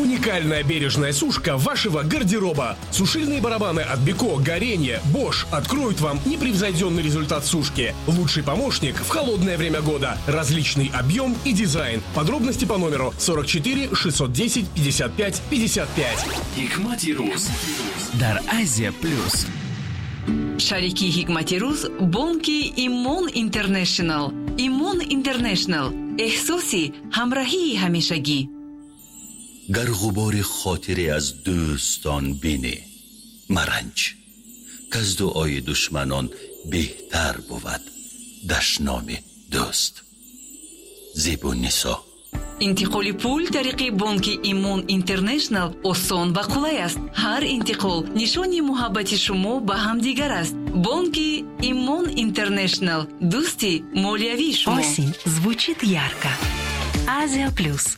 Уникальная бережная сушка вашего гардероба. Сушильные барабаны от Беко, Горенье, Bosch откроют вам непревзойденный результат сушки. Лучший помощник в холодное время года. Различный объем и дизайн. Подробности по номеру 44 610 55 55. Hikmati Ruz дар Азия Плюс. Шарики Hikmati Ruz бонки Имон Интернешнл. Имон Интернешнл. احساسی همراهی همیشگی. گر غبار خاطری از دوستان بینی مرنج که از دعای دشمنان بهتر بود دشنام دوست. زیبون نیسا. انتقال پول طریق بانک ایمون اینترنشنل آسان و قولای است. هر انتقال نشانی محبت شما به همدیگر است. بانک ایمون اینترنشنل. دوستی مولیوی شما. Осень звучит ярко. Азия Плюс.